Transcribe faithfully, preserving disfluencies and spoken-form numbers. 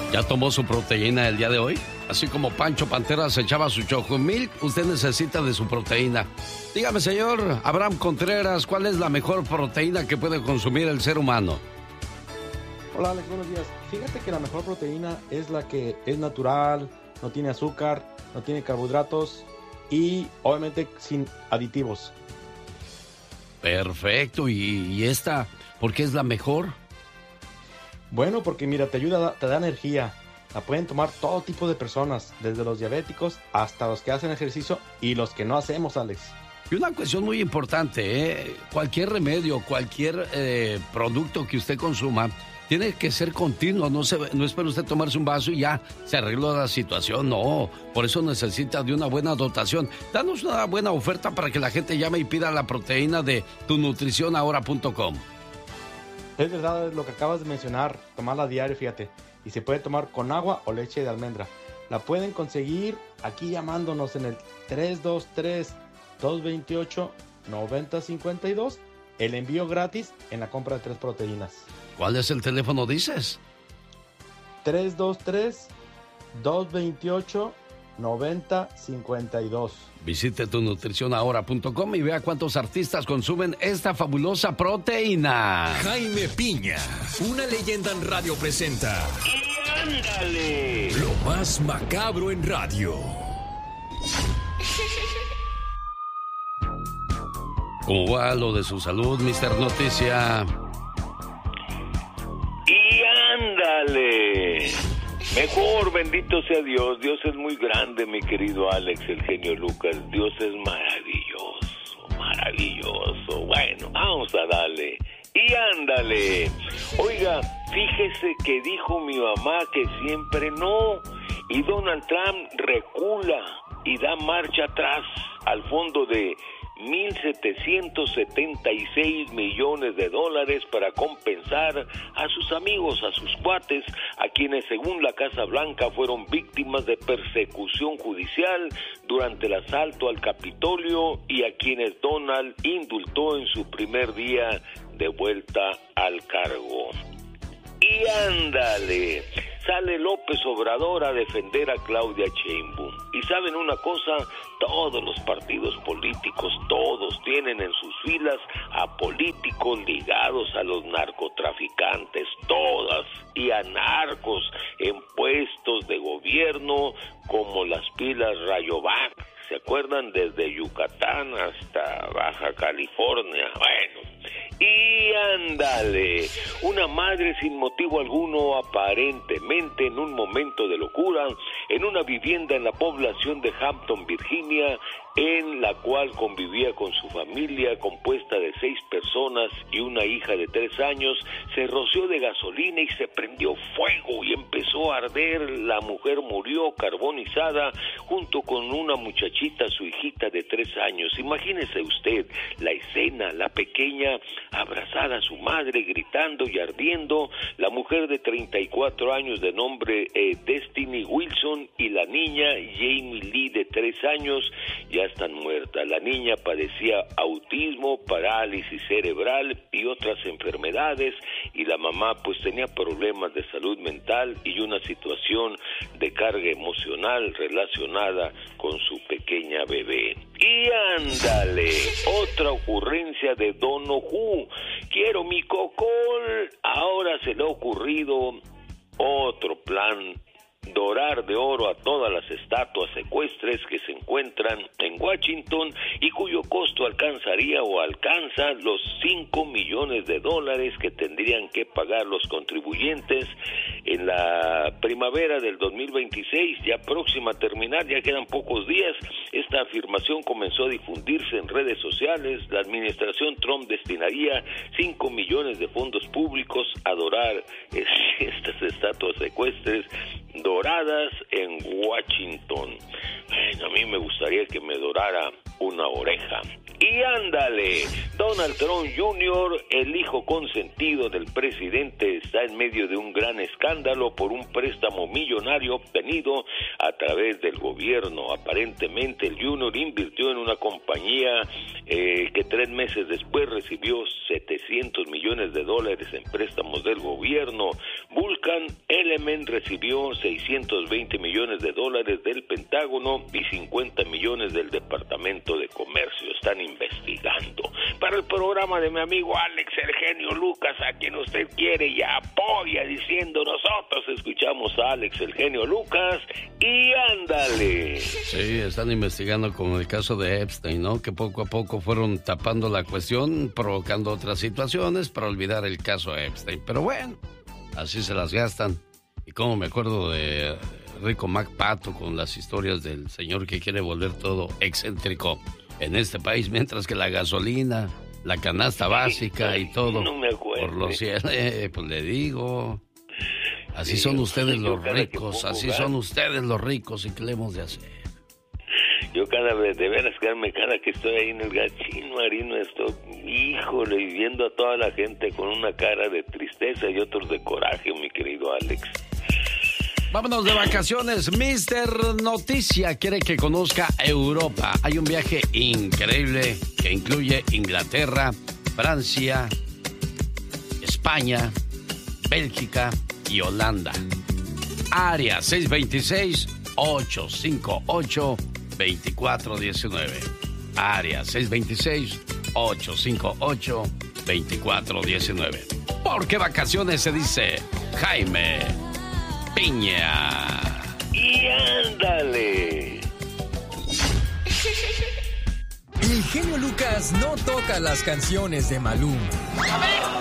¿Ya tomó su proteína el día de hoy? Así como Pancho Pantera se echaba su Chocomilk, usted necesita de su proteína. Dígame, señor Abraham Contreras, ¿cuál es la mejor proteína que puede consumir el ser humano? Hola, Alex, buenos días. Fíjate que la mejor proteína es la que es natural, no tiene azúcar, no tiene carbohidratos y obviamente sin aditivos. Perfecto. ¿Y, y esta por qué es la mejor? Bueno, porque mira, te ayuda, te da energía. La pueden tomar todo tipo de personas, desde los diabéticos hasta los que hacen ejercicio y los que no hacemos, Alex. Y una cuestión muy importante, ¿eh? Cualquier remedio, cualquier eh, producto que usted consuma, tiene que ser continuo. No, se, no espera usted tomarse un vaso y ya se arregló la situación. No, por eso necesita de una buena dotación. Danos una buena oferta para que la gente llame y pida la proteína de tu nutrición ahora punto com. Es verdad lo que acabas de mencionar, tomarla a diario, fíjate. Y se puede tomar con agua o leche de almendra. La pueden conseguir aquí llamándonos en el tres dos tres, dos dos ocho, nueve cero cinco dos. El envío gratis en la compra de tres proteínas. ¿Cuál es el teléfono, dices? tres dos tres, dos dos ocho, nueve cero cinco dos. Visite tu nutrición ahora punto com y vea cuántos artistas consumen esta fabulosa proteína. Jaime Piña, una leyenda en radio presenta. ¡Y ándale! Lo más macabro en radio. ¿Cómo va lo de su salud, mister Noticia? ¡Y ándale! Mejor, bendito sea Dios. Dios es muy grande, mi querido Alex, el genio Lucas. Dios es maravilloso, maravilloso. Bueno, vamos a darle. Y ándale. Oiga, fíjese que dijo mi mamá que siempre no. Y Donald Trump recula y da marcha atrás al fondo de mil setecientos setenta y seis millones de dólares para compensar a sus amigos, a sus cuates, a quienes según la Casa Blanca fueron víctimas de persecución judicial durante el asalto al Capitolio y a quienes Donald indultó en su primer día de vuelta al cargo. Y ándale, sale López Obrador a defender a Claudia Sheinbaum. Y saben una cosa, todos los partidos políticos, todos tienen en sus filas a políticos ligados a los narcotraficantes, todas, y a narcos en puestos de gobierno como las pilas Rayovac. ¿Se acuerdan? Desde Yucatán hasta Baja California. Bueno, y ándale, una madre sin motivo alguno, aparentemente en un momento de locura, en una vivienda en la población de Hampton, Virginia, en la cual convivía con su familia compuesta de seis personas y una hija de tres años, se roció de gasolina y se prendió fuego y empezó a arder. La mujer murió carbonizada junto con una muchachita, su hijita de tres años. Imagínese usted la escena, la pequeña abrazada a su madre, gritando y ardiendo, la mujer de treinta y cuatro años de nombre eh, Destiny Wilson y la niña Jamie Lee de tres años ya están muertas. La niña padecía autismo, parálisis cerebral y otras enfermedades, y la mamá pues tenía problemas de salud mental y una situación de carga emocional relacionada con su pequeña bebé. Y ándale, otra ocurrencia de Don Ojú. Quiero mi cocol. Ahora se le ha ocurrido otro plan: dorar de oro a todas las estatuas ecuestres que se encuentran en Washington y cuyo costo alcanzaría o alcanza los cinco millones de dólares que tendrían que pagar los contribuyentes en la primavera del dos mil veintiséis, ya próxima a terminar, ya quedan pocos días. Esta afirmación comenzó a difundirse en redes sociales. La administración Trump destinaría cinco millones de fondos públicos a dorar estas estatuas ecuestres doradas en Washington. Bueno, a mí me gustaría que me dorara una oreja. Y ándale, Donald Trump junior, el hijo consentido del presidente, está en medio de un gran escándalo por un préstamo millonario obtenido a través del gobierno. Aparentemente el junior invirtió en una compañía eh, que tres meses después recibió setecientos millones de dólares en préstamos del gobierno. Vulcan Element recibió seiscientos veinte millones de dólares del Pentágono y cincuenta millones del Departamento de Comercio. Están investigando. Para el programa de mi amigo Alex, el genio Lucas, a quien usted quiere y apoya, diciendo nosotros escuchamos a Alex, el genio Lucas, y ándale. Sí, están investigando con el caso de Epstein, ¿no? Que poco a poco fueron tapando la cuestión, provocando otras situaciones para olvidar el caso Epstein. Pero bueno, así se las gastan. Y como me acuerdo de Rico McPato con las historias del señor que quiere volver todo excéntrico en este país, mientras que la gasolina, la canasta básica y todo, no me acuerdo, por los cielos, eh, pues le digo, así sí, son ustedes los ricos, así son ustedes los ricos, ¿y qué le hemos de hacer? Yo cada vez, de veras, Carmen, cada que estoy ahí en el Gachín Marino, estoy, híjole, y viendo a toda la gente con una cara de tristeza y otros de coraje, mi querido Alex. Vámonos de vacaciones. mister Noticia quiere que conozca Europa. Hay un viaje increíble que incluye Inglaterra, Francia, España, Bélgica y Holanda. Área seis dos seis, ocho cinco ocho, dos cuatro uno nueve. Área seis dos seis, ocho cinco ocho, dos cuatro uno nueve. Porque vacaciones se dice Jaime Piña. Y ándale. El genio Lucas no toca las canciones de Maluma. A ver,